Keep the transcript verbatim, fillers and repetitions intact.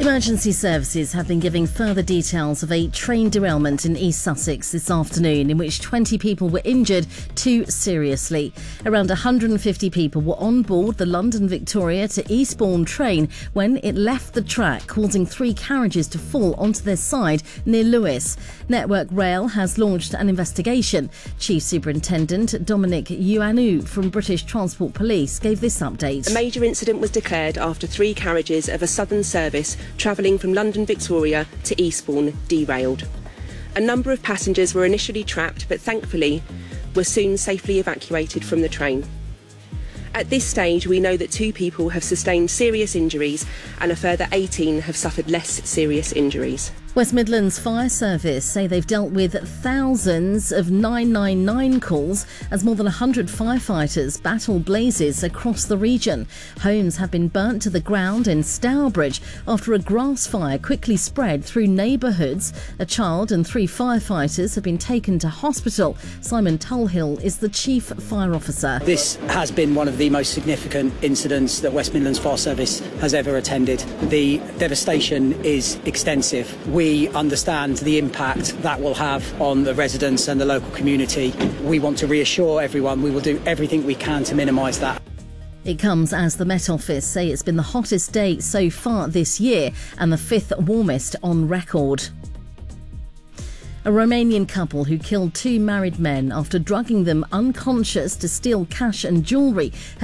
Emergency services have been giving further details of a train derailment in East Sussex this afternoon in which twenty people were injured, two seriously. Around one hundred fifty people were on board the London Victoria to Eastbourne train when it left the track, causing three carriages to fall onto their side near Lewes. Network Rail has launched an investigation. Chief Superintendent Dominic Ioannou from British Transport Police gave this update. A major incident was declared after three carriages of a southern service travelling from London Victoria to Eastbourne derailed. A number of passengers were initially trapped but thankfully were soon safely evacuated from the train. At this stage, we know that two people have sustained serious injuries and a further eighteen have suffered less serious injuries. West Midlands Fire Service say they've dealt with thousands of nine nine nine calls as more than one hundred firefighters battle blazes across the region. Homes have been burnt to the ground in Stourbridge after a grass fire quickly spread through neighbourhoods. A child and three firefighters have been taken to hospital. Simon Tulhill is the Chief Fire Officer. This has been one of the most significant incidents that West Midlands Fire Service has ever attended. The devastation is extensive. We understand the impact that will have on the residents and the local community. We want to reassure everyone we will do everything we can to minimise that. It comes as the Met Office say it's been the hottest day so far this year and the fifth warmest on record. A Romanian couple who killed two married men after drugging them unconscious to steal cash and jewellery